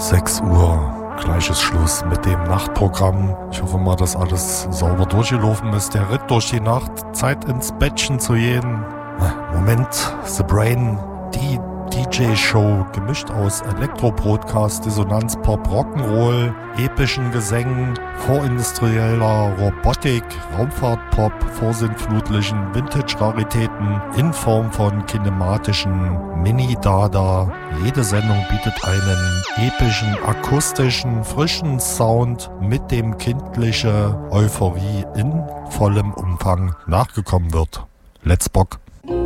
6 Uhr, gleiches Schluss mit dem Nachtprogramm. Ich hoffe mal, dass alles sauber durchgelaufen ist. Der Ritt durch die Nacht, Zeit ins Bettchen zu gehen. Moment, The Brain, die DJ-Show, gemischt aus Elektro-Broadcast, Dissonanz, Pop, Rock'n'Roll, epischen Gesängen, vorindustrieller Robotik, Raumfahrt-Pop, vorsintflutlichen Vintage-Raritäten in Form von kinematischen Mini-Dada. Jede Sendung bietet einen epischen, akustischen, frischen Sound, mit dem kindliche Euphorie in vollem Umfang nachgekommen wird. Let's Bock!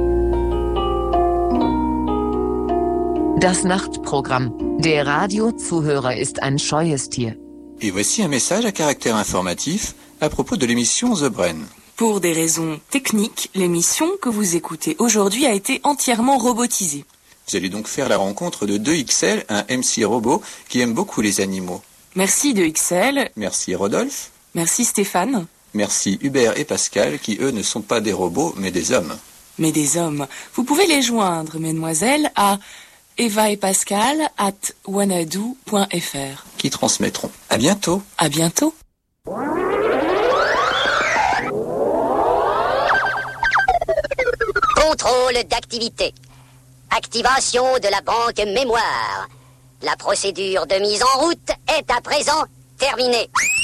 Das Nachtprogramm. Der Radiozuhörer ist ein scheues Tier. Et voici un message à caractère informatif à propos de l'émission The Brain. Pour des raisons techniques, l'émission que vous écoutez aujourd'hui a été entièrement robotisée. Vous allez donc faire la rencontre de 2XL, un MC robot qui aime beaucoup les animaux. Merci 2XL. Merci Rodolphe. Merci Stéphane. Merci Hubert et Pascal qui eux ne sont pas des robots mais des hommes. Mais des hommes. Vous pouvez les joindre, mesdemoiselles, à Eva et Pascal @wanadoo.fr. Qui transmettront. À bientôt. À bientôt. Contrôle d'activité. Activation de la banque mémoire. La procédure de mise en route est à présent terminée.